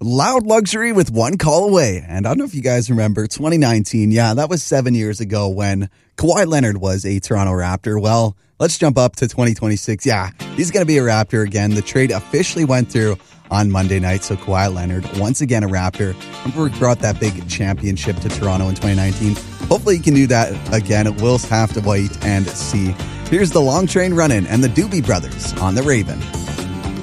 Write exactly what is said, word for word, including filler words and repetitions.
Loud luxury with one call away. And I don't know if you guys remember twenty nineteen. Yeah, that was seven years ago when Kawhi Leonard was a Toronto Raptor. Well, let's jump up to twenty twenty-six. Yeah, he's going to be a Raptor again. The trade officially went through on Monday night. So Kawhi Leonard, once again a Raptor. Remember we brought that big championship to Toronto in twenty nineteen. Hopefully he can do that again. We'll have to wait and see. Here's the long train running and the Doobie Brothers on the Raven.